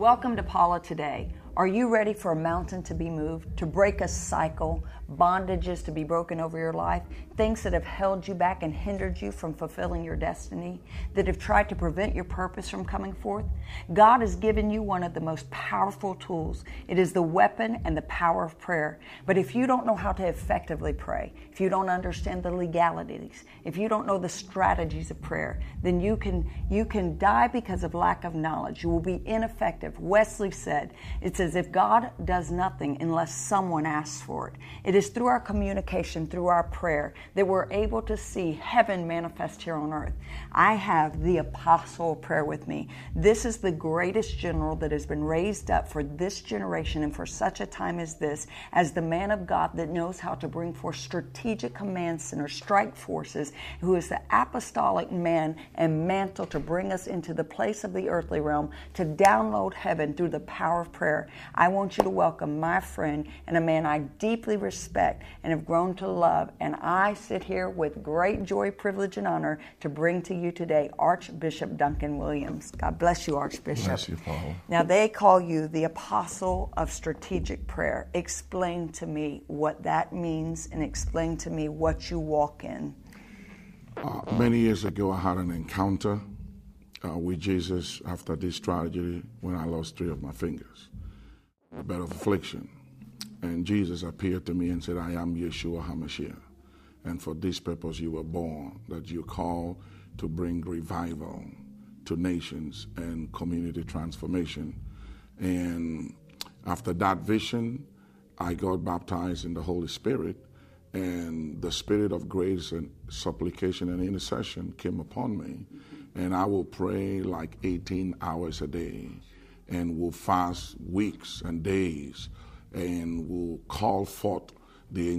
Welcome to Paula Today. Are you ready for a mountain to be moved, to break a cycle, bondages to be broken over your life, things that have held you back and hindered you from fulfilling your destiny, that have tried to prevent your purpose from coming forth? God has given you one of the most powerful tools. It is the weapon and the power of prayer. But if you don't know how to effectively pray, if you don't understand the legalities, if you don't know the strategies of prayer, then you can die because of lack of knowledge. You will be ineffective. Wesley said, it's as if God does nothing unless someone asks for it. It is through our communication, through our prayer, that we're able to see heaven manifest here on earth. I have the apostle of prayer with me. This is the greatest general that has been raised up for this generation and for such a time as this, as the man of God that knows how to bring forth strategic command centers, strike forces, who is the apostolic man and mantle to bring us into the place of the earthly realm, to download heaven through the power of prayer. I want you to welcome my friend and a man I deeply respect and have grown to love, and I sit here with great joy, privilege, and honor to bring to you today Archbishop Duncan Williams. God bless you, Archbishop. Bless you, Paul. Now, they call you the apostle of strategic prayer. Explain to me what that means and explain to me what you walk in. Many years ago, I had an encounter with Jesus after this tragedy when I lost 3 of my fingers, a bed of affliction. And Jesus appeared to me and said, I am Yeshua HaMashiach. And for this purpose you were born, that you're called to bring revival to nations and community transformation. And after that vision, I got baptized in the Holy Spirit, and the spirit of grace and supplication and intercession came upon me. And I will pray like 18 hours a day, and will fast weeks and days, and will call forth the